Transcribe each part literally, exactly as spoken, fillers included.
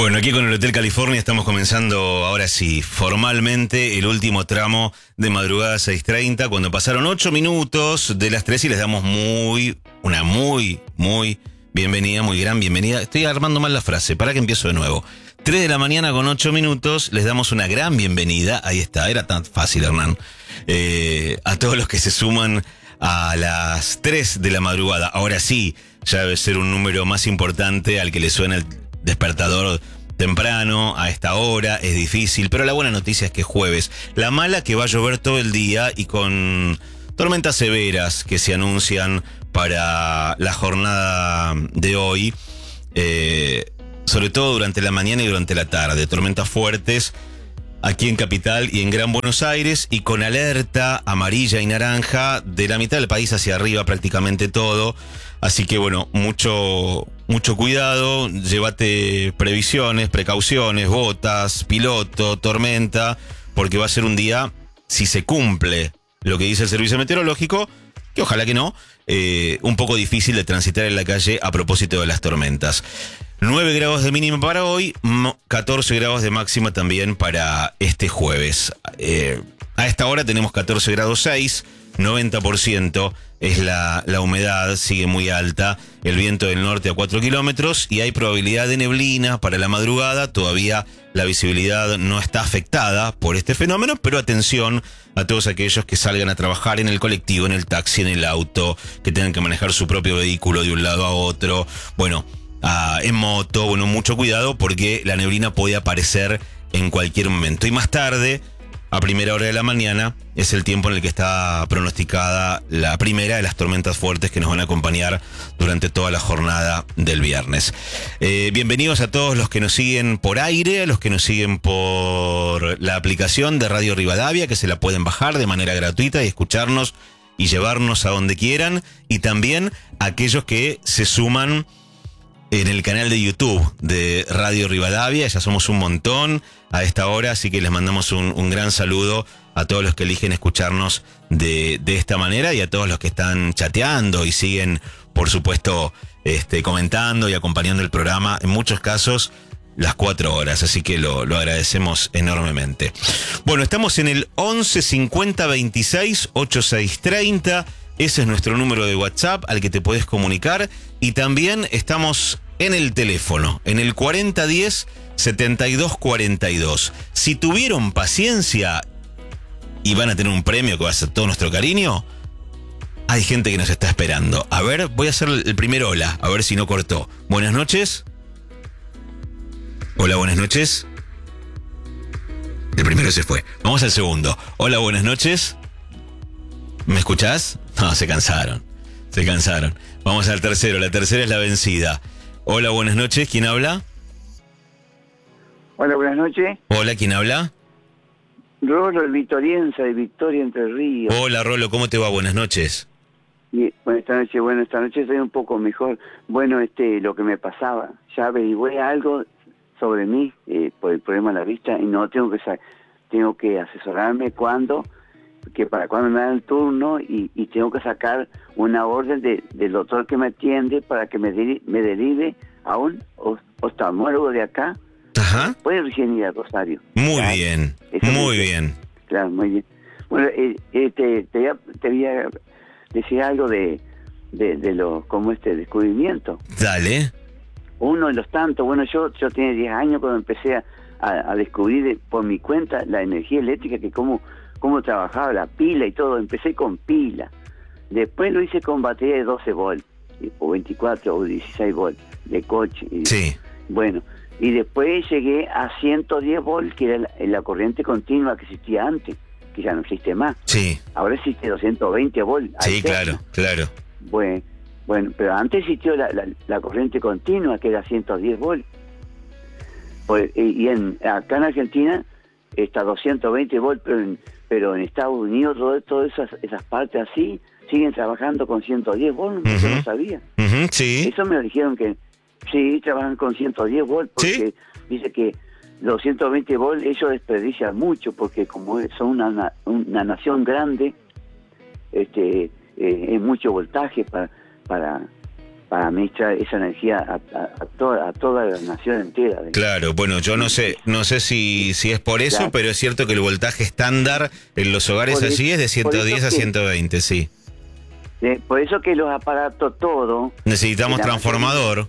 Bueno, aquí con el Hotel California estamos comenzando ahora sí, formalmente el último tramo de madrugada seis treinta, cuando pasaron ocho minutos de las tres y les damos muy, una muy, muy bienvenida, muy gran bienvenida. Estoy armando mal la frase, para que empiezo de nuevo. tres de la mañana con ocho minutos, les damos una gran bienvenida, ahí está, era tan fácil, Hernán, eh, a todos los que se suman a las tres de la madrugada. Ahora sí, ya debe ser un número más importante al que le suena el despertador temprano, a esta hora, es difícil, pero la buena noticia es que es jueves. La mala que va a llover todo el día y con tormentas severas que se anuncian para la jornada de hoy, eh, sobre todo durante la mañana y durante la tarde. Tormentas fuertes aquí en Capital y en Gran Buenos Aires, y con alerta amarilla y naranja de la mitad del país hacia arriba prácticamente todo. Así que bueno, mucho, mucho cuidado, llévate previsiones, precauciones, botas, piloto, tormenta, porque va a ser un día, si se cumple lo que dice el servicio meteorológico, que ojalá que no, eh, un poco difícil de transitar en la calle a propósito de las tormentas. nueve grados de mínima para hoy, catorce grados de máxima también para este jueves. Eh, a esta hora tenemos catorce grados seis, noventa por ciento es la, la humedad, sigue muy alta, el viento del norte a cuatro kilómetros y hay probabilidad de neblina para la madrugada. Todavía la visibilidad no está afectada por este fenómeno, pero atención a todos aquellos que salgan a trabajar en el colectivo, en el taxi, en el auto, que tengan que manejar su propio vehículo de un lado a otro. Bueno, Uh, en moto, bueno, mucho cuidado porque la neblina puede aparecer en cualquier momento. Y más tarde, a primera hora de la mañana, es el tiempo en el que está pronosticada la primera de las tormentas fuertes que nos van a acompañar durante toda la jornada del viernes. Eh, bienvenidos a todos los que nos siguen por aire, a los que nos siguen por la aplicación de Radio Rivadavia, que se la pueden bajar de manera gratuita y escucharnos y llevarnos a donde quieran. Y también a aquellos que se suman en el canal de YouTube de Radio Rivadavia. Ya somos un montón a esta hora, así que les mandamos un, un gran saludo a todos los que eligen escucharnos de, de esta manera y a todos los que están chateando y siguen, por supuesto, este, comentando y acompañando el programa, en muchos casos, las cuatro horas, así que lo, lo agradecemos enormemente. Bueno, estamos en el once cincuenta veintiséis ochenta y seis treinta. Ese es nuestro número de WhatsApp al que te podés comunicar. Y también estamos en el teléfono, en el cuarenta diez setenta y dos cuarenta y dos. Si tuvieron paciencia y van a tener un premio que va a ser todo nuestro cariño, hay gente que nos está esperando. A ver, voy a hacer el primer hola, a ver si no cortó. Buenas noches. Hola, buenas noches. El primero se fue. Vamos al segundo. Hola, buenas noches. ¿Me escuchás? No, se cansaron. Se cansaron. Vamos al tercero. La tercera es la vencida. Hola, buenas noches. ¿Quién habla? Hola, buenas noches. Hola, ¿quién habla? Rolo, el Vitoriense de Victoria, Entre Ríos. Hola, Rolo, ¿cómo te va? Buenas noches. Y, bueno, esta noche, bueno, esta noche estoy un poco mejor. Bueno, este, lo que me pasaba, ya averigüé algo sobre mí eh, por el problema de la vista y no tengo que tengo que asesorarme cuándo, que para cuando me dan el turno y, y tengo que sacar una orden de, del doctor que me atiende para que me, deri, me derive a un oftalmólogo de acá. Ajá. Puede recién ir a Rosario. Muy ¿sabes? bien, Eso muy me, bien. Claro, muy bien. Bueno, eh, eh, te, te, voy a, te voy a decir algo de, de, de lo, como este descubrimiento. Dale. Uno de los tantos, bueno, yo yo tenía diez años cuando empecé a, a, a descubrir de, por mi cuenta la energía eléctrica, que cómo, cómo trabajaba la pila y todo. Empecé con pila. Después lo hice con batería de doce volts, o veinticuatro o dieciséis volts, de coche. Y, sí. Bueno, y después llegué a ciento diez volts, que era la, la corriente continua que existía antes, que ya no existe más. Sí. Ahora existe doscientos veinte volts. Sí, claro, claro. Bueno, bueno, pero antes existió la, la, la corriente continua, que era ciento diez volts. Pues, y en, acá en Argentina está doscientos veinte volts, pero en, pero en Estados Unidos todas todo esas, esas partes así siguen trabajando con ciento diez volts. Uh-huh. Yo no sabía. Uh-huh, sí. Eso me lo dijeron que sí, trabajan con ciento diez volts, porque ¿sí? Dice que los ciento veinte volts ellos desperdician mucho, porque como son una, una nación grande, este eh, es mucho voltaje para, para, para administrar esa energía a, a, a, toda, a toda la nación entera. Claro, bueno, yo no sé no sé si, si es por eso, claro. Pero es cierto que el voltaje estándar en los hogares por allí es, es de ciento diez a ciento veinte, sí. Eh, por eso que los aparatos todos... Necesitamos transformador.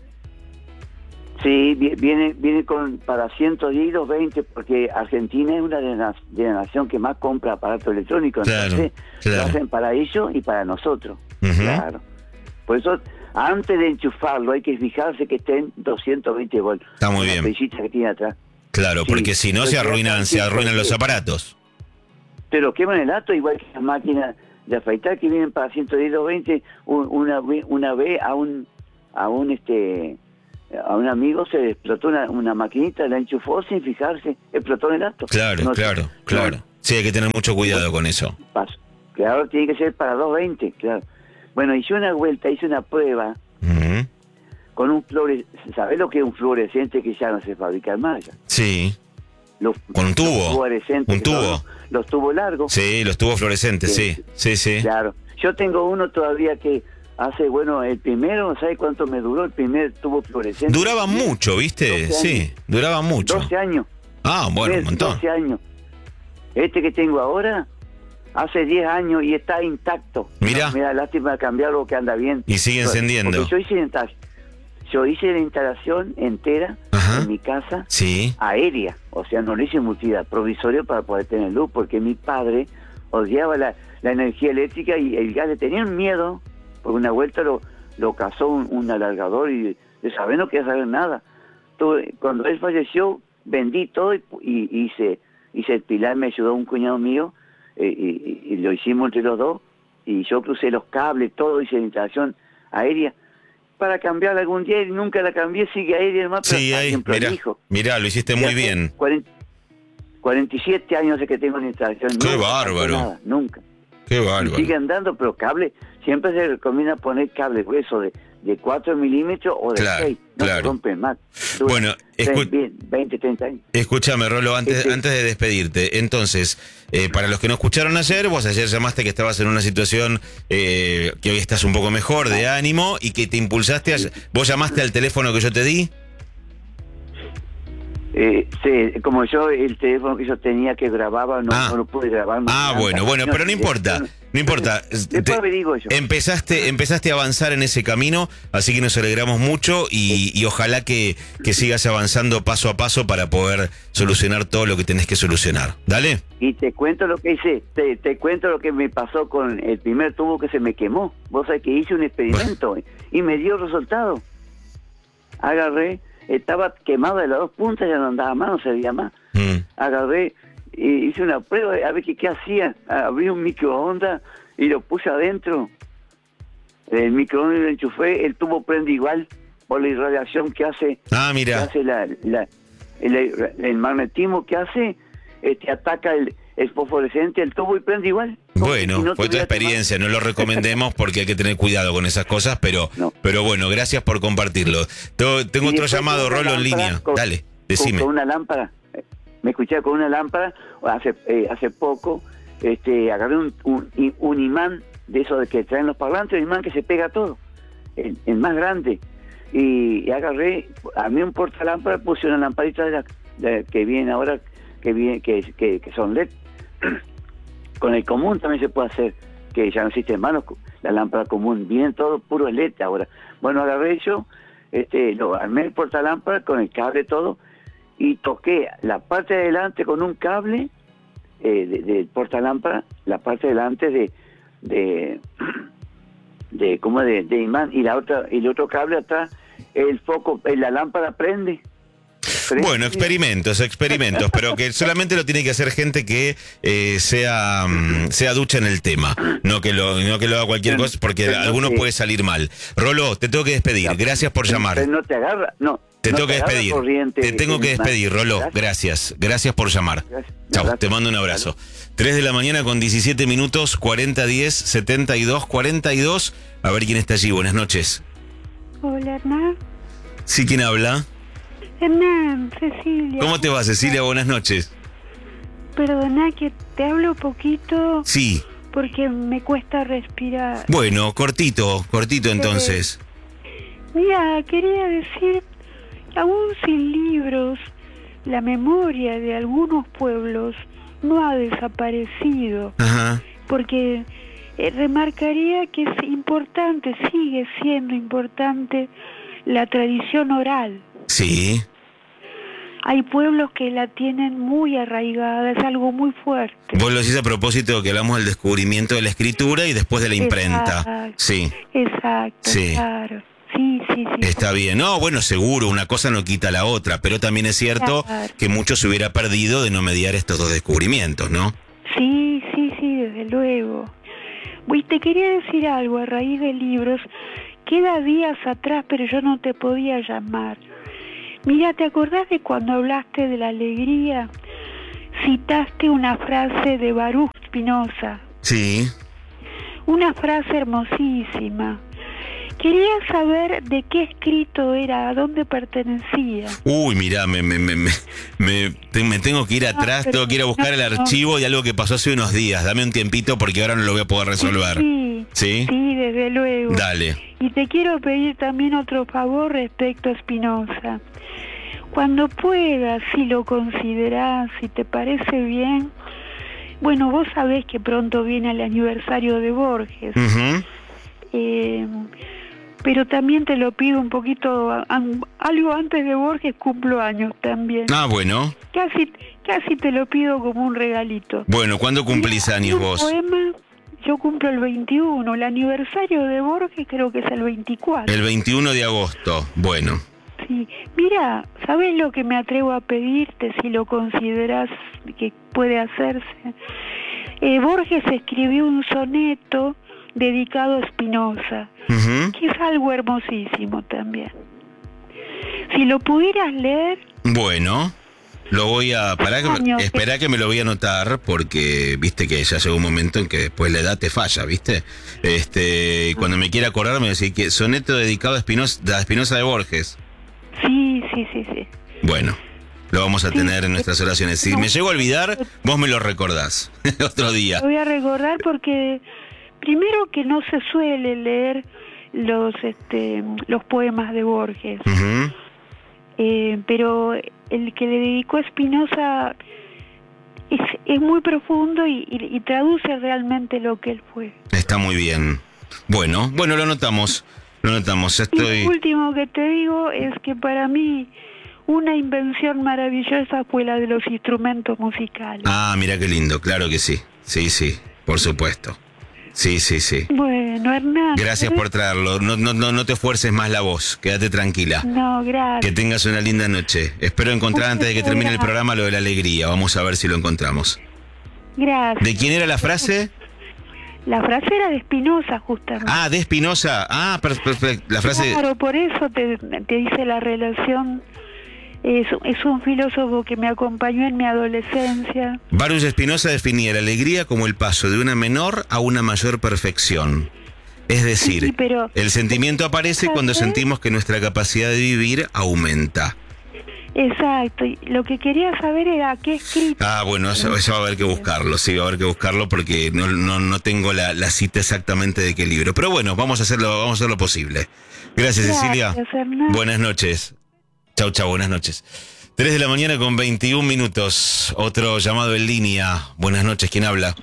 Sí, viene viene con para ciento diez y doscientos veinte, porque Argentina es una de las de la nación que más compra aparatos electrónicos. Claro, entonces claro. Lo hacen para ellos y para nosotros. Uh-huh. Claro. Por eso, antes de enchufarlo, hay que fijarse que estén doscientos veinte volts. Está muy bien. La que tiene atrás. Claro, sí, porque si no se arruinan, se arruinan los aparatos. Pero queman el dato, igual que las máquinas de afeitar que vienen para ciento diez, doscientos veinte, una, una vez a un, a un este... a un amigo se le explotó una, una maquinita, la enchufó sin fijarse, explotó en el acto. Claro, no, claro, claro. No, sí, hay que tener mucho cuidado con eso. Paso. Claro, tiene que ser para doscientos veinte, claro. Bueno, hice una vuelta, hice una prueba uh-huh. con un fluorescente. ¿Sabés lo que es un fluorescente que ya no se fabrica más? Ya? Sí. Los, con un tubo. Un tubo. Los, los tubos largos. Sí, los tubos fluorescentes, sí. sí, sí, sí. Claro. Yo tengo uno todavía que hace, bueno, el primero, ¿sabes cuánto me duró el primer tubo fluorescente? Duraba mucho, ¿viste? Sí, duraba mucho. doce años. Ah, bueno, un montón. doce años. Este que tengo ahora, hace diez años y está intacto. Mira. No, mira, lástima cambiarlo que anda bien. Y sigue encendiendo. Yo hice, yo hice la instalación entera Ajá. en mi casa, sí. aérea. O sea, no lo hice multida, provisorio para poder tener luz, porque mi padre odiaba la, la energía eléctrica y el gas le tenían miedo. Por una vuelta lo, lo cazó un, un alargador y de saber no quería saber nada. Todo, cuando él falleció, vendí todo y, y hice, hice el pilar, me ayudó un cuñado mío, eh, y, y lo hicimos entre los dos, y yo crucé los cables, todo, hice la instalación aérea, para cambiarla algún día, y nunca la cambié, sigue aérea nomás, pero sí, ahí, mirá, mirá, lo hiciste muy bien. cuarenta, cuarenta y siete años de que tengo la instalación. ¡Qué bárbaro! Nada, nunca. ¡Qué bárbaro! Y sigue andando, pero cable, siempre se recomienda poner cable grueso de, de cuatro milímetros o de claro, seis, no claro. se rompen más. Dura bueno, escu- bien, veinte, treinta años. Escúchame, Rolo, antes, este, antes de despedirte, entonces, eh, para los que no escucharon ayer, vos ayer llamaste que estabas en una situación eh, que hoy estás un poco mejor, de ánimo, y que te impulsaste, a, vos llamaste al teléfono que yo te di. Eh, sí, como yo, el teléfono que yo tenía que grababa, no, ah. no lo pude grabar. Ah, bueno, bueno, no, pero no importa, no, no importa. Después averiguo yo. Empezaste, empezaste a avanzar en ese camino, así que nos alegramos mucho y, y ojalá que, que sigas avanzando paso a paso para poder solucionar todo lo que tenés que solucionar. Dale. Y te cuento lo que hice, te, te cuento lo que me pasó con el primer tubo que se me quemó. Vos sabés que hice un experimento bueno. y me dio resultado. Agarré... Estaba quemado de las dos puntas, ya no andaba más, no servía más. Mm. Agarré y hice una prueba a ver qué, qué hacía. Abrí un microondas y lo puse adentro. El microondas lo enchufé, el tubo prende igual por la irradiación que hace. Ah, mira. Que hace la, la, el, el magnetismo que hace, este ataca el, el fosforescente, el tubo y prende igual. Bueno, si no fue tu experiencia, no lo recomendemos porque hay que tener cuidado con esas cosas, pero no. pero bueno, gracias por compartirlo. Tengo, tengo otro llamado, Rolo, en línea. Con, Dale, decime. Con, con una lámpara, me escuché con una lámpara, hace eh, hace poco, este agarré un, un, un imán de esos que traen los parlantes, un imán que se pega a todo, el, el más grande, y, y agarré, a mí un portalámpara, puse una lamparita de la, de, que viene ahora, que, viene, que, que, que son L E D. Con el común también se puede hacer, que ya no existe manos, la lámpara común, vienen todo puro L E D ahora. Bueno, agarré yo, este, lo armé el portalámpara con el cable todo, y toqué la parte de adelante con un cable eh, del de portalámpara, la parte de adelante de, de, de como de, de imán, y la otra, y el otro cable atrás, el foco, la lámpara prende. Bueno, experimentos, experimentos, pero que solamente lo tiene que hacer gente que eh, sea um, sea ducha en el tema, no que lo no que lo haga cualquier cosa, porque a algunos no puede salir mal. Rolo, te tengo que despedir, gracias por llamar. Pero no te agarra, no. Te no tengo que te despedir, te tengo que despedir, Rolo, gracias, gracias por llamar. Chao, te mando un abrazo. tres de la mañana con diecisiete minutos, cuarenta diez setenta y dos cuarenta y dos. A ver quién está allí, buenas noches. Hola, Hernán. ¿Sí, quién habla? Hernán, Cecilia. ¿Cómo te va, Cecilia? Buenas noches. Perdona que te hablo poquito. Sí. Porque me cuesta respirar. Bueno, cortito, cortito entonces. Mira, quería decir, aún sin libros, la memoria de algunos pueblos no ha desaparecido. Ajá. Porque eh, remarcaría que es importante, sigue siendo importante la tradición oral. Sí. Hay pueblos que la tienen muy arraigada, es algo muy fuerte. Vos lo decís a propósito de que hablamos del descubrimiento de la escritura y después de la imprenta. Exacto, Sí. Exacto, Sí. claro. Sí, sí, sí. Está bien. No, bueno, seguro, una cosa no quita la otra, pero también es cierto Claro. que mucho se hubiera perdido de no mediar estos dos descubrimientos, ¿no? Sí, sí, sí, desde luego. Y te quería decir algo a raíz de libros. Queda días atrás, pero yo no te podía llamar. Mira, ¿te acordás de cuando hablaste de la alegría? Citaste una frase de Baruch Spinoza. Sí. Una frase hermosísima. Quería saber de qué escrito era, a dónde pertenecía. Uy, mirá, me, me, me, me, me, te- me tengo que ir atrás, Ah, pero tengo que ir a buscar no, el no. archivo y algo que pasó hace unos días. Dame un tiempito porque ahora no lo voy a poder resolver. Sí, ¿Sí? sí, desde luego. Dale. Y te quiero pedir también otro favor respecto a Spinoza. Cuando puedas, si lo considerás, si te parece bien, bueno, vos sabés que pronto viene el aniversario de Borges, Ujú. eh, pero también te lo pido un poquito, a- a- algo antes de Borges cumplo años también. Ah, bueno. Casi, casi te lo pido como un regalito. Bueno, ¿cuándo cumplís Mira, años un vos? poema, yo cumplo el veintiuno, el aniversario de Borges creo que es el veinticuatro. El veintiuno de agosto. Bueno. Sí, mira, ¿sabes lo que me atrevo a pedirte si lo consideras que puede hacerse? Eh, Borges escribió un soneto dedicado a Spinoza, Ujú. que es algo hermosísimo también. Si lo pudieras leer, Bueno. Lo voy a... Pará que, Años. espera que me lo voy a anotar porque viste que ya llegó un momento en que después la edad te falla, ¿viste? Este, y cuando me quiera acordar me decís que soneto dedicado a Espinosa, a Spinoza de Borges. sí, sí, sí, sí. Bueno, lo vamos a Sí. tener en nuestras oraciones. Si No. me llego a olvidar, vos me lo recordás. Otro día. Lo voy a recordar porque primero que no se suele leer los este los poemas de Borges. Ujú. Eh, pero el que le dedicó a Spinoza es, es muy profundo y, y, y traduce realmente lo que él fue. Está muy bien. Bueno, bueno, lo notamos. Lo notamos. Ya Y estoy... lo último que te digo es que para mí una invención maravillosa fue la de los instrumentos musicales. Ah, mira qué lindo. Claro que sí. Sí, sí. Por supuesto. Sí, sí, sí. Bueno, Hernán. Gracias por traerlo. No, no, no, no te esfuerces más la voz. Quédate tranquila. No, gracias. Que tengas una linda noche. Espero encontrar antes de que termine el programa lo de la alegría. Vamos a ver si lo encontramos. Gracias. ¿De quién era la frase? La frase era de Spinoza, justamente. Ah, de Spinoza. Ah, perfecto. La frase... Claro, por eso te, te dice la relación. Es, es un filósofo que me acompañó en mi adolescencia. Baruch Spinoza definía la alegría como el paso de una menor a una mayor perfección. Es decir, Sí, pero- el sentimiento aparece cuando sentimos que nuestra capacidad de vivir aumenta. Exacto. Y lo que quería saber era qué escrito. Ah, bueno, eso, eso va a haber que buscarlo, sí, va a haber que buscarlo porque no, no, no tengo la, la cita exactamente de qué libro. Pero bueno, vamos a hacerlo, vamos a hacer lo posible. Gracias, Cecilia. Gracias, Hernán. Buenas noches. Chau, chau, buenas noches. tres de la mañana con veintiún minutos. Otro llamado en línea. Buenas noches, ¿quién habla?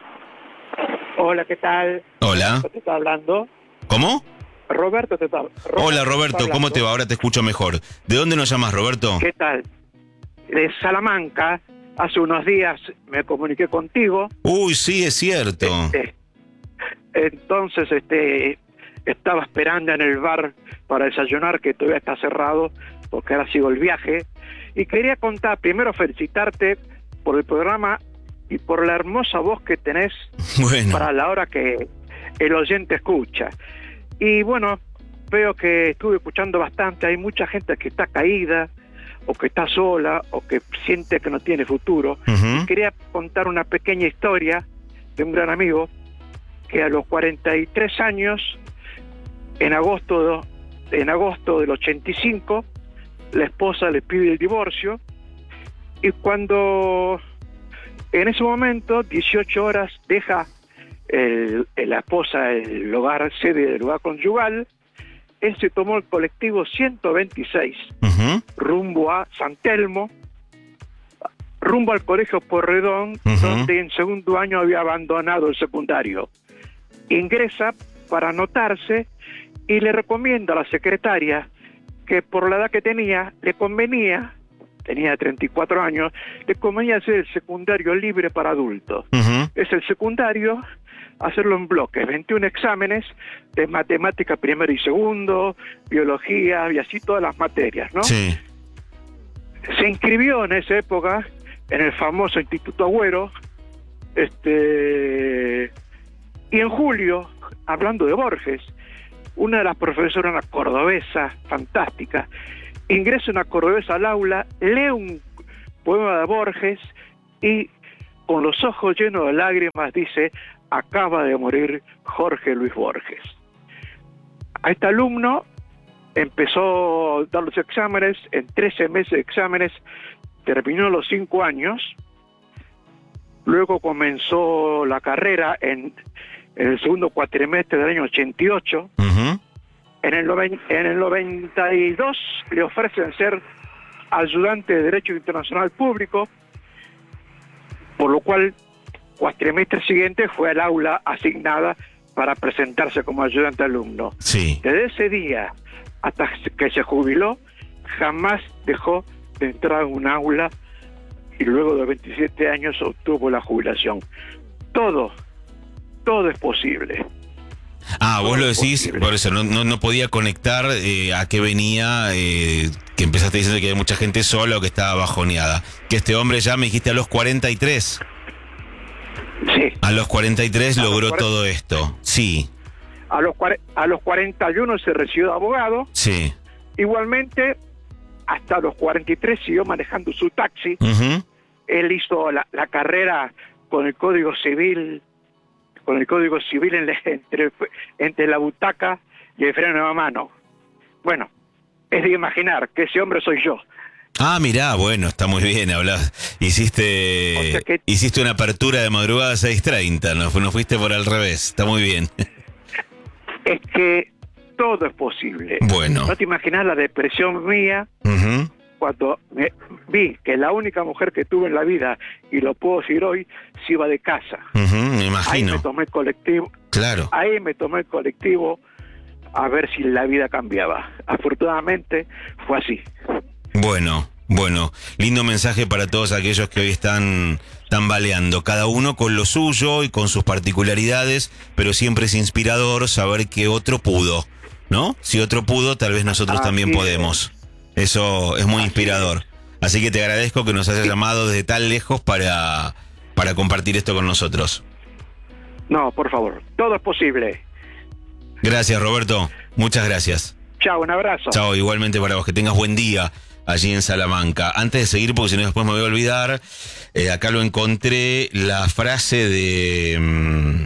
Hola, ¿qué tal? Hola. Roberto te está hablando. ¿Cómo? Roberto te está Roberto Hola, te Roberto, está ¿cómo hablando. te va? Ahora te escucho mejor. ¿De dónde nos llamas, Roberto? ¿Qué tal? De Salamanca. Hace unos días me comuniqué contigo. Uy, sí, es cierto. Este, entonces, este, estaba esperando en el bar para desayunar, que todavía está cerrado, porque ahora sigo el viaje. Y quería contar, primero felicitarte por el programa y por la hermosa voz que tenés Bueno, para la hora que el oyente escucha. Y bueno, veo que estuve escuchando bastante, hay mucha gente que está caída, o que está sola, o que siente que no tiene futuro. ujú. Quería contar una pequeña historia de un gran amigo que a los cuarenta y tres años, en agosto, en agosto del ochenta y cinco, la esposa le pide el divorcio, y cuando en ese momento, dieciocho horas, deja el, la esposa el hogar, sede del hogar conyugal, él se tomó el colectivo ciento veintiséis, uh-huh. rumbo a San Telmo, rumbo al Colegio Porredón, uh-huh. donde en segundo año había abandonado el secundario. Ingresa para anotarse y le recomienda a la secretaria que por la edad que tenía, le convenía, tenía treinta y cuatro años, le convenía hacer el secundario libre para adultos. Uh-huh. Es el secundario, hacerlo en bloques, veintiún exámenes de matemática primero y segundo, biología y así todas las materias, ¿no? Sí. Se inscribió en esa época en el famoso Instituto Agüero, este, y en julio, hablando de Borges, una de las profesoras, una cordobesa fantástica, ingresa una cordobesa al aula, lee un poema de Borges y con los ojos llenos de lágrimas dice: acaba de morir Jorge Luis Borges. A este alumno empezó a dar los exámenes, en trece meses de exámenes terminó los cinco años, luego comenzó la carrera en, en el segundo cuatrimestre del año ochenta y ocho, uh-huh. en, el noven, en el noventa y dos le ofrecen ser ayudante de Derecho Internacional Público, por lo cual cuatrimestre siguiente fue al aula asignada para presentarse como ayudante alumno. Sí. Desde ese día hasta que se jubiló, jamás dejó de entrar en un aula y luego de veintisiete años obtuvo la jubilación. Todo, todo es posible. Ah, todo vos lo decís, posible. Por eso no, no, no podía conectar eh, a qué venía, eh, que empezaste diciendo que había mucha gente sola o que estaba bajoneada. Que este hombre ya me dijiste a los cuarenta y tres. Sí. A los cuarenta y tres A logró los cuarenta todo esto. Sí. A los, a los cuarenta y uno se recibió de abogado. Sí. Igualmente, hasta los cuarenta y tres siguió manejando su taxi. Uh-huh. Él hizo la, la carrera con el Código Civil, con el Código Civil en la, entre, entre la butaca y el freno a mano. Bueno, es de imaginar que ese hombre soy yo. Ah, mirá, bueno, está muy bien, hablás. Hiciste, O sea que- hiciste una apertura de madrugada a seis treinta, no, no fuiste por al revés, está muy bien. Es que todo es posible. Bueno. No te imaginas la depresión mía Uh-huh. cuando me vi que la única mujer que tuve en la vida, y lo puedo decir hoy, se iba de casa. Uh-huh, me Ahí imagino. me tomé el colectivo, Claro. ahí me tomé el colectivo a ver si la vida cambiaba. Afortunadamente fue así. Bueno, bueno, lindo mensaje para todos aquellos que hoy están tambaleando, cada uno con lo suyo y con sus particularidades, pero siempre es inspirador saber que otro pudo, ¿no? Si otro pudo, tal vez nosotros Así también es. podemos. Eso es muy inspirador. Así que te agradezco que nos hayas llamado desde tan lejos para, para compartir esto con nosotros. No, por favor, todo es posible. Gracias, Roberto. Muchas gracias. Chao, un abrazo. Chao, igualmente para vos. Que tengas buen día allí en Salamanca. Antes de seguir, porque si no después me voy a olvidar, eh, acá lo encontré, la frase de, mm,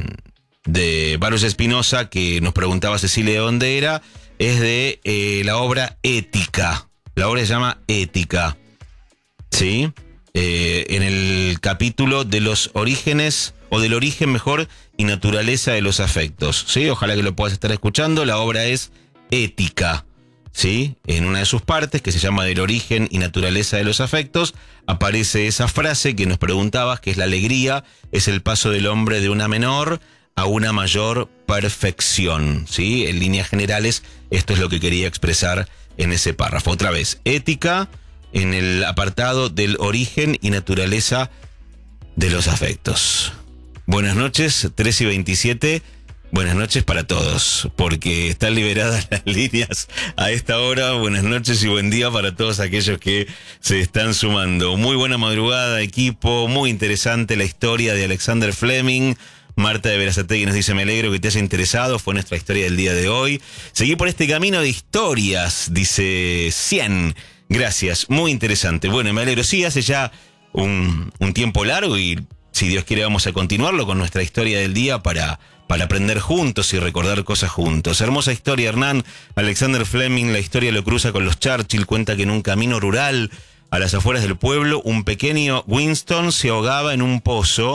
de Baruch Espinosa, que nos preguntaba Cecilia de dónde era, es de eh, la obra Ética. La obra se llama Ética. ¿Sí? Eh, en el capítulo de los orígenes, o del origen mejor, y naturaleza de los afectos. ¿Sí? Ojalá que lo puedas estar escuchando. La obra es Ética. ¿Sí? En una de sus partes, que se llama Del origen y naturaleza de los afectos, aparece esa frase que nos preguntabas, que es la alegría, es el paso del hombre de una menor a una mayor perfección. ¿Sí? En líneas generales, esto es lo que quería expresar en ese párrafo. Otra vez, Ética, en el apartado del origen y naturaleza de los afectos. Buenas noches, tres y veintisiete. Buenas noches para todos, porque están liberadas las líneas a esta hora. Buenas noches y buen día para todos aquellos que se están sumando. Muy buena madrugada, equipo. Muy interesante la historia de Alexander Fleming. Marta de Berazategui nos dice: me alegro que te haya interesado, fue nuestra historia del día de hoy. Seguí por este camino de historias, dice cien. Gracias, muy interesante. Bueno, me alegro. Sí, hace ya un, un tiempo largo y si Dios quiere vamos a continuarlo con nuestra historia del día para... para aprender juntos y recordar cosas juntos. Hermosa historia, Hernán. Alexander Fleming, la historia lo cruza con los Churchill, cuenta que en un camino rural, a las afueras del pueblo, un pequeño Winston se ahogaba en un pozo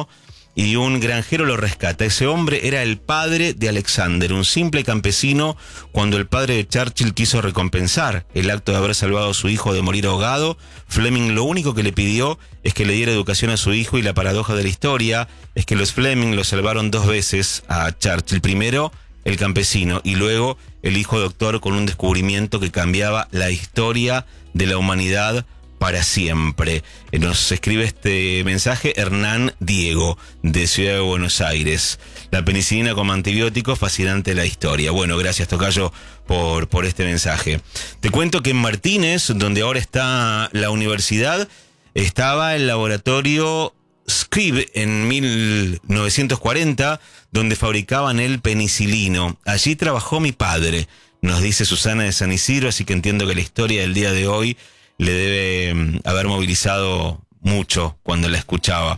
y un granjero lo rescata. Ese hombre era el padre de Alexander, un simple campesino cuando el padre de Churchill quiso recompensar el acto de haber salvado a su hijo de morir ahogado. Fleming lo único que le pidió es que le diera educación a su hijo, y la paradoja de la historia es que los Fleming lo salvaron dos veces a Churchill. Primero el campesino y luego el hijo doctor, con un descubrimiento que cambiaba la historia de la humanidad para siempre. Nos escribe este mensaje Hernán Diego, de Ciudad de Buenos Aires. La penicilina como antibiótico, fascinante la historia. Bueno, gracias, tocayo, por, por este mensaje. Te cuento que en Martínez, donde ahora está la universidad, estaba el laboratorio Scribe en mil novecientos cuarenta, donde fabricaban el penicilino. Allí trabajó mi padre, nos dice Susana de San Isidro, así que entiendo que la historia del día de hoy le debe haber movilizado mucho cuando la escuchaba.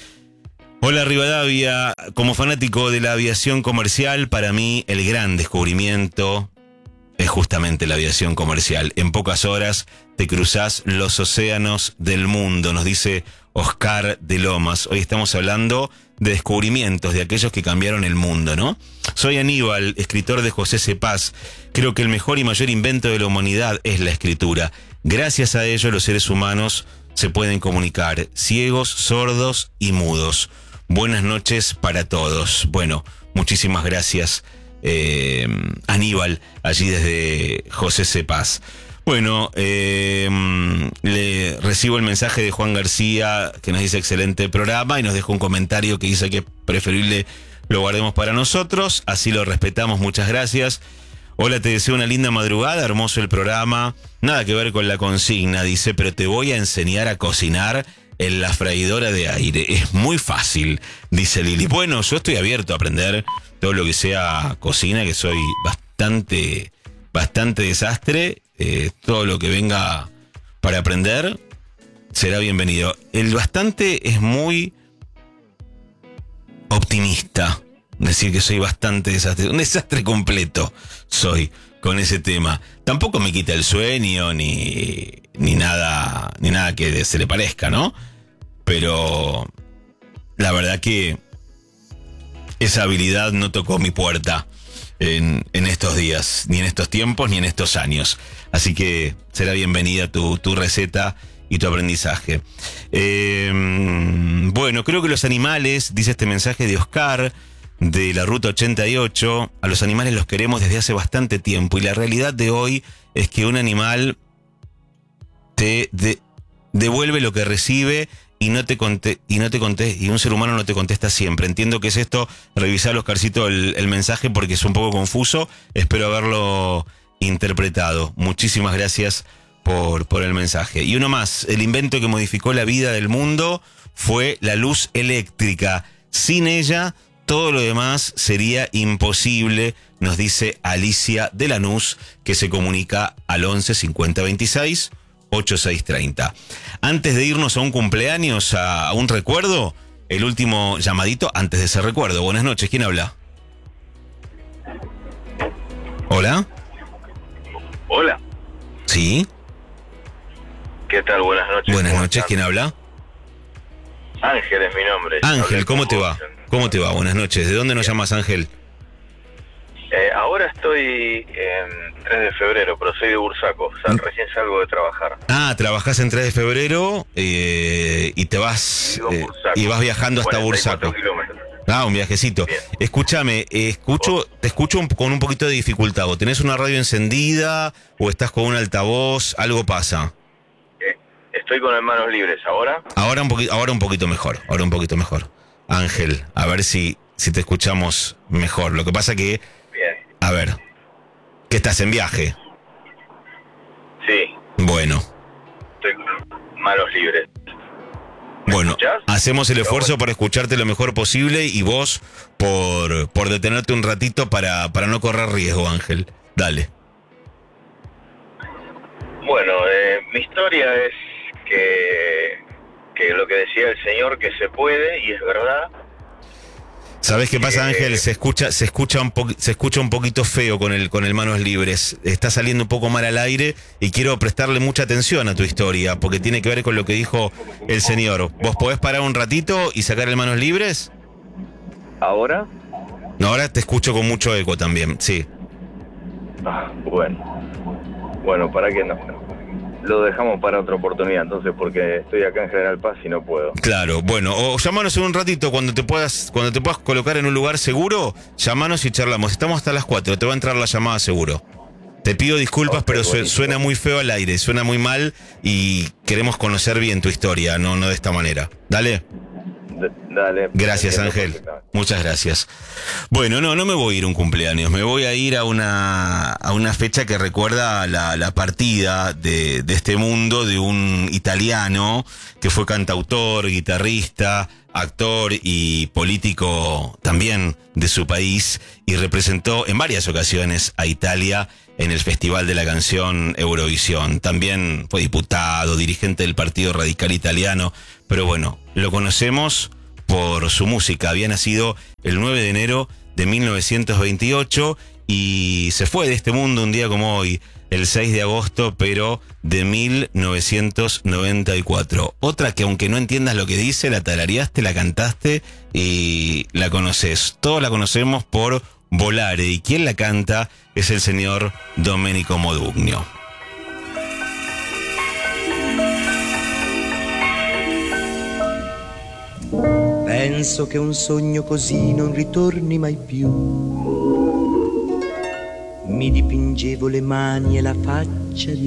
Hola Rivadavia, como fanático de la aviación comercial, para mí el gran descubrimiento es justamente la aviación comercial. En pocas horas te cruzás los océanos del mundo, nos dice Oscar de Lomas. Hoy estamos hablando de descubrimientos, de aquellos que cambiaron el mundo, ¿no? Soy Aníbal, escritor de José C. Paz. Creo que el mejor y mayor invento de la humanidad es la escritura. Gracias a ello los seres humanos se pueden comunicar, ciegos, sordos y mudos. Buenas noches para todos. Bueno, muchísimas gracias, eh, Aníbal, allí desde José C. Paz. Bueno, eh, le recibo el mensaje de Juan García, que nos dice excelente programa, y nos deja un comentario que dice que es preferible lo guardemos para nosotros, así lo respetamos, muchas gracias. Hola, te deseo una linda madrugada, hermoso el programa, nada que ver con la consigna, dice, pero te voy a enseñar a cocinar en la freidora de aire, es muy fácil, dice Lili. Bueno, yo estoy abierto a aprender todo lo que sea cocina, que soy bastante, bastante desastre, eh, todo lo que venga para aprender será bienvenido. El bastante es muy optimista, decir que soy bastante desastre, un desastre completo soy con ese tema. Tampoco me quita el sueño ni, ni nada, ni nada que se le parezca, ¿no? Pero la verdad que esa habilidad no tocó mi puerta en, en estos días, ni en estos tiempos, ni en estos años. Así que será bienvenida tu, tu receta y tu aprendizaje. Eh, bueno, creo que los animales, dice este mensaje de Oscar, de la Ruta ochenta y ocho, a los animales los queremos desde hace bastante tiempo, y la realidad de hoy es que un animal te de, devuelve lo que recibe y no te conte, y no te conte, y un ser humano no te contesta siempre. Entiendo que es esto. Revisar, Oscarcito, el, el mensaje porque es un poco confuso. Espero haberlo interpretado. Muchísimas gracias por, por el mensaje. Y uno más, el invento que modificó la vida del mundo fue la luz eléctrica. Sin ella, todo lo demás sería imposible, nos dice Alicia de Lanús, que se comunica al once cincuenta veintiséis ochenta y seis treinta. Antes de irnos a un cumpleaños, a, a un recuerdo, el último llamadito antes de ese recuerdo. Buenas noches, ¿quién habla? ¿Hola? Hola. ¿Sí? ¿Qué tal? Buenas noches. Buenas noches, están? ¿quién habla? Ángel es mi nombre. Ángel, ¿cómo te va? ¿Cómo te va? Buenas noches. ¿De dónde nos llamas, Ángel? Eh, ahora estoy en tres de febrero, pero soy de Bursaco. O sea, recién salgo de trabajar. Ah, trabajás en tres de febrero eh, y te vas eh, y vas viajando hasta Bursaco. Kilómetros. Ah, un viajecito. Bien. Escúchame, eh, escucho, te escucho un, con un poquito de dificultad. ¿O tenés una radio encendida o estás con un altavoz? Algo pasa. Eh, estoy con las manos libres. ¿Ahora? Ahora un poquito, ahora un poquito mejor. Ahora un poquito mejor. Ángel, a ver si, si te escuchamos mejor. Lo que pasa que, Bien. a ver, que estás en viaje. Sí. Bueno. Estoy con manos libres. Bueno, escuchás? hacemos el esfuerzo por escucharte lo mejor posible y vos por, por detenerte un ratito para, para no correr riesgo, Ángel. Dale. Bueno, eh, mi historia es que, que lo que decía el señor, que se puede, y es verdad. ¿Sabés qué pasa, Eh, Ángel? Se escucha, se escucha un po- se escucha un poquito feo con el, con el manos libres. Está saliendo un poco mal al aire y quiero prestarle mucha atención a tu historia, porque tiene que ver con lo que dijo el señor. ¿Vos podés parar un ratito y sacar el manos libres? ¿Ahora? No, ahora te escucho con mucho eco también, sí. Ah, bueno. Bueno, ¿para qué no? Lo dejamos para otra oportunidad, entonces, porque estoy acá en General Paz y no puedo. Claro, bueno, o llámanos en un ratito cuando te puedas cuando te puedas colocar en un lugar seguro, llámanos y charlamos. Estamos hasta las cuatro, te va a entrar la llamada seguro. Te pido disculpas, Okay, pero su- buenísimo. suena muy feo al aire, suena muy mal y queremos conocer bien tu historia, no, no de esta manera. Dale. D- dale. Gracias, Entiendo Ángel. perfectamente. Muchas gracias. Bueno, no, no me voy a ir a un cumpleaños, me voy a ir a una, a una fecha que recuerda la, la partida de, de este mundo de un italiano que fue cantautor, guitarrista, actor y político también de su país y representó en varias ocasiones a Italia en el Festival de la Canción Eurovisión. También fue diputado, dirigente del Partido Radical Italiano, pero bueno, lo conocemos por su música. Había nacido el nueve de enero de mil novecientos veintiocho y se fue de este mundo un día como hoy, el seis de agosto, pero de mil novecientos noventa y cuatro. Otra que aunque no entiendas lo que dice, la tarareaste, la cantaste y la conoces. Todos la conocemos por Volare, y quien la canta es el señor Domenico Modugno. Penso che un sogno così non ritorni mai più. Mi dipingevo le mani e la faccia di